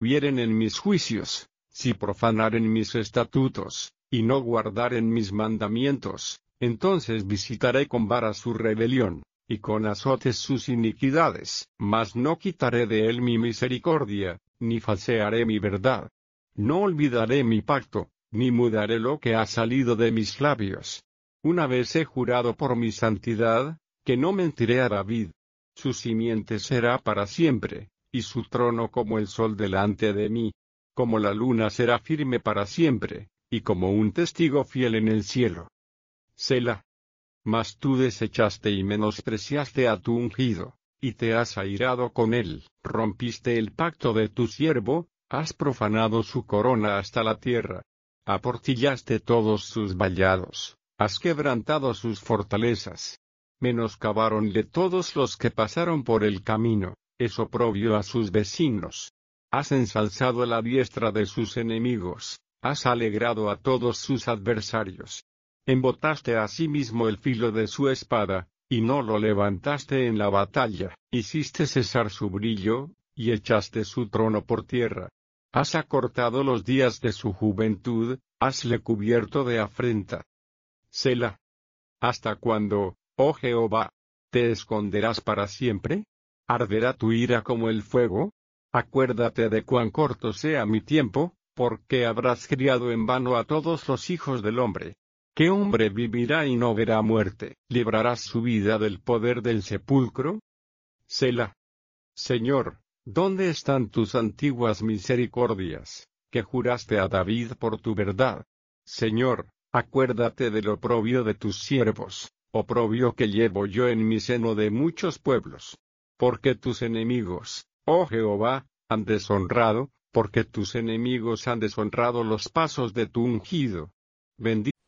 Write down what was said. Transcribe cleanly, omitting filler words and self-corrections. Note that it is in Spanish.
anduvieren en mis juicios, si profanaren mis estatutos, y no guardaren mis mandamientos, entonces visitaré con vara su rebelión, y con azotes sus iniquidades, mas no quitaré de él mi misericordia, ni falsearé mi verdad. No olvidaré mi pacto, ni mudaré lo que ha salido de mis labios. Una vez he jurado por mi santidad, que no mentiré a David. Su simiente será para siempre, y su trono como el sol delante de mí. Como la luna será firme para siempre, y como un testigo fiel en el cielo. Selah. Mas tú desechaste y menospreciaste a tu ungido, y te has airado con él, rompiste el pacto de tu siervo, has profanado su corona hasta la tierra. Aportillaste todos sus vallados, has quebrantado sus fortalezas. Menoscabáronle todos los que pasaron por el camino, es oprobio a sus vecinos. Has ensalzado la diestra de sus enemigos, has alegrado a todos sus adversarios. Embotaste asimismo el filo de su espada, y no lo levantaste en la batalla, hiciste cesar su brillo, y echaste su trono por tierra. Has acortado los días de su juventud, hasle cubierto de afrenta. Selah. ¿Hasta cuándo, oh Jehová? ¿Te esconderás para siempre? ¿Arderá tu ira como el fuego? Acuérdate de cuán corto sea mi tiempo, porque habrás criado en vano a todos los hijos del hombre. ¿Qué hombre vivirá y no verá muerte? ¿Librarás su vida del poder del sepulcro? Selah. Señor, ¿dónde están tus antiguas misericordias, que juraste a David por tu verdad? Señor, acuérdate del oprobio de tus siervos, oprobio que llevo yo en mi seno de muchos pueblos. Porque tus enemigos, oh Jehová, han deshonrado, porque tus enemigos han deshonrado los pasos de tu ungido. Bendito